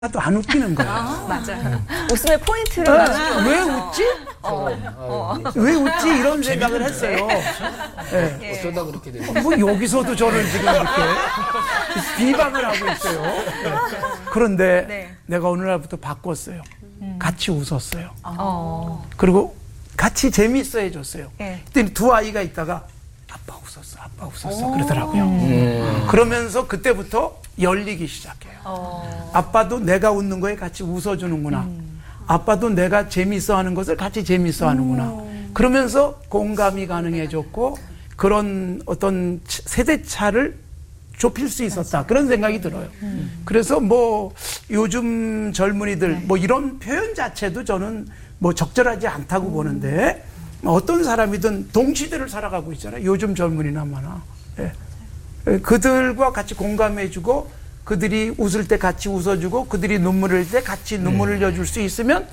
또 안 웃기는 거예요. 맞아요. 웃음의 포인트를 맞추고. 왜 웃지? 왜 웃지? 이런 생각을 했어요. 네. 어쩌다 그렇게 되죠? 뭐 여기서도 저를 지금 이렇게 비방을 하고 있어요. 네. 그런데 네. 내가 오늘 날부터 바꿨어요. 같이 웃었어요. 그리고 같이 재밌어 해줬어요. 네. 그때 두 아이가 있다가 아빠 웃었어 그러더라고요. 그러면서 그때부터 열리기 시작해요. 아빠도 내가 웃는 거에 같이 웃어주는구나. 아빠도 내가 재밌어 하는 것을 같이 재밌어 하는구나. 그러면서 공감이 가능해졌고 그런 어떤 세대 차를 좁힐 수 있었다. 그런 생각이 들어요. 그래서 뭐 요즘 젊은이들 뭐 이런 표현 자체도 저는 뭐 적절하지 않다고 보는데 어떤 사람이든 동시대를 살아가고 있잖아요. 요즘 젊은이나 마나. 예. 그들과 같이 공감해주고 그들이 웃을 때 같이 웃어주고 그들이 눈물 흘릴 때 같이 눈물을 흘려줄 수 있으면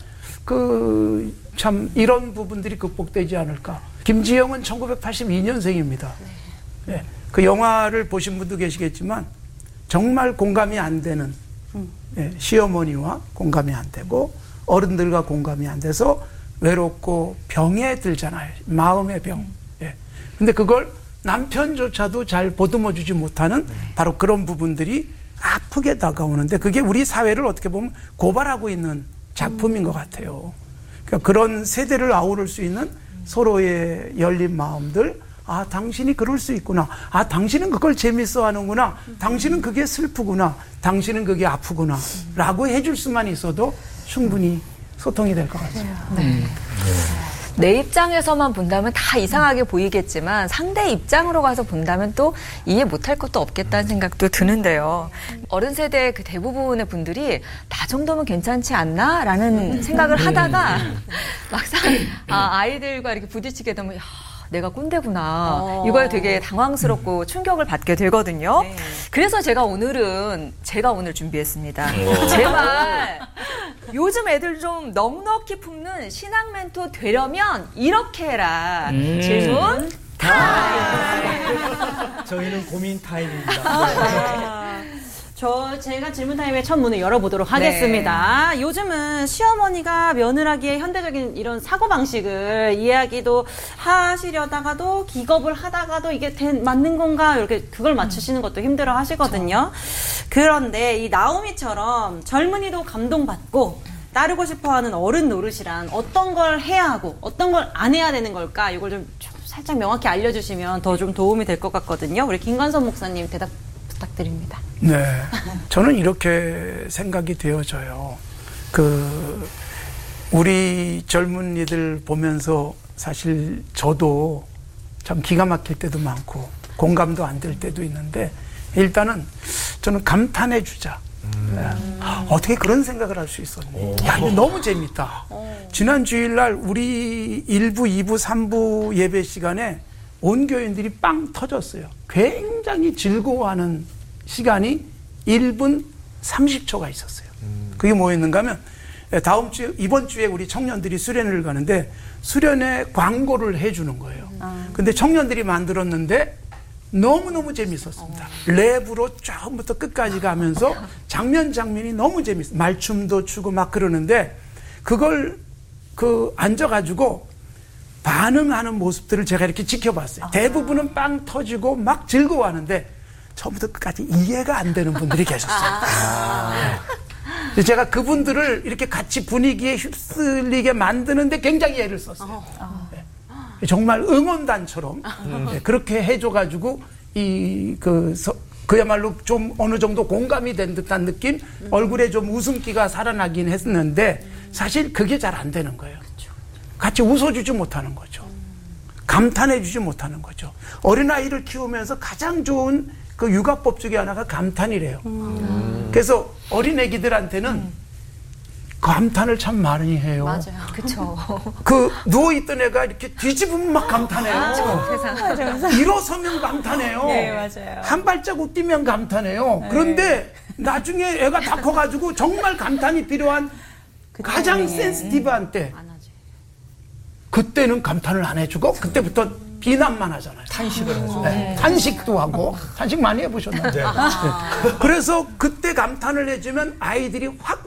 그 참 이런 부분들이 극복되지 않을까. 김지영은 1982년생입니다. 예. 그 영화를 보신 분도 계시겠지만 정말 공감이 안 되는 예. 시어머니와 공감이 안 되고 어른들과 공감이 안 돼서 외롭고 병에 들잖아요. 마음의 병. 예. 근데 그걸 남편조차도 잘 보듬어주지 못하는 바로 그런 부분들이 아프게 다가오는데 그게 우리 사회를 어떻게 보면 고발하고 있는 작품인 것 같아요. 그러니까 그런 세대를 아우를 수 있는 서로의 열린 마음들, 아, 당신이 그럴 수 있구나. 아, 당신은 그걸 재밌어 하는구나. 당신은 그게 슬프구나. 당신은 그게 아프구나. 라고 해줄 수만 있어도 충분히 소통이 될 것 같습니다. 내 입장에서만 본다면 다 이상하게 보이겠지만 상대 입장으로 가서 본다면 또 이해 못할 것도 없겠다는 생각도 드는데요. 어른 세대 그 대부분의 분들이 나 정도면 괜찮지 않나? 라는 생각을 하다가 막상 아이들과 이렇게 부딪히게 되면 야, 내가 꼰대구나. 이거에 되게 당황스럽고 충격을 받게 되거든요. 네. 그래서 제가 오늘 준비했습니다. 제발 요즘 애들 좀 넉넉히 품는 신앙 멘토 되려면 이렇게 해라. 질문 타임. 저희는 고민 타임입니다. 제가 질문 타임의 첫 문을 열어보도록 하겠습니다. 요즘은 시어머니가 며느라기의 현대적인 이런 사고방식을 이야기도 하시려다가도 기겁을 하다가도 이게 맞는 건가 이렇게 그걸 맞추시는 것도 힘들어 하시거든요. 그런데 이 나오미처럼 젊은이도 감동받고 따르고 싶어하는 어른 노릇이란 어떤 걸 해야 하고 어떤 걸 안 해야 되는 걸까? 이걸 좀 살짝 명확히 알려주시면 더 좀 도움이 될 것 같거든요. 우리 김관선 목사님 대답 부탁드립니다. 네. 저는 이렇게 생각이 되어져요. 우리 젊은이들 보면서 사실 저도 참 기가 막힐 때도 많고 공감도 안 될 때도 있는데 일단은 저는 감탄해 주자. 어떻게 그런 생각을 할 수 있었니? 야, 이거 너무 재밌다. 지난 주일날 우리 1부, 2부, 3부 예배 시간에 온 교인들이 빵 터졌어요. 굉장히 즐거워하는 시간이 1분 30초가 있었어요. 그게 뭐였는가 하면 이번 주에 우리 청년들이 수련회를 가는데 수련회 광고를 해주는 거예요. 근데 청년들이 만들었는데 너무너무 재밌었습니다. 랩으로 처음부터 끝까지 가면서 장면이 너무 재밌어요. 말춤도 추고 막 그러는데 그걸 앉아가지고 반응하는 모습들을 제가 이렇게 지켜봤어요. 대부분은 빵 터지고 막 즐거워하는데 처음부터 끝까지 이해가 안 되는 분들이 계셨어요. 제가 그분들을 이렇게 같이 분위기에 휩쓸리게 만드는데 굉장히 애를 썼어요. 네. 정말 응원단처럼 그렇게 해줘가지고 그야말로 좀 어느 정도 공감이 된 듯한 느낌, 얼굴에 좀 웃음기가 살아나긴 했는데 사실 그게 잘 안 되는 거예요. 같이 웃어주지 못하는 거죠. 감탄해주지 못하는 거죠. 어린아이를 키우면서 가장 좋은 그 육아법 중에 하나가 감탄이래요. 그래서 어린애기들한테는 감탄을 참 많이 해요. 맞아요. 그쵸. 누워있던 애가 이렇게 뒤집으면 막 감탄해요. 일어서면 감탄해요. 네, 맞아요. 한 발자국 뛰면 감탄해요. 그런데 나중에 애가 다 커가지고 정말 감탄이 필요한 가장 센시티브한 때 그때는 감탄을 안 해주고 그때부터 비난만 하잖아요. 탄식을 하죠. 네. 탄식도 하고 탄식 많이 해보셨나요? 네. 그래서 그때 감탄을 해주면 아이들이 확